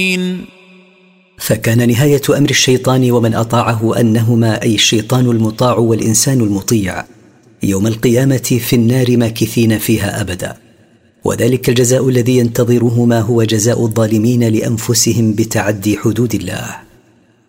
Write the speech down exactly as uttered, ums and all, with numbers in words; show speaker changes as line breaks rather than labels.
فكان نهاية أمر الشيطان ومن أطاعه أنهما، أي الشيطان المطاع والإنسان المطيع، يوم القيامة في النار ماكثين فيها أبدا. وذلك الجزاء الذي ينتظرهما هو جزاء الظالمين لأنفسهم بتعدي حدود الله.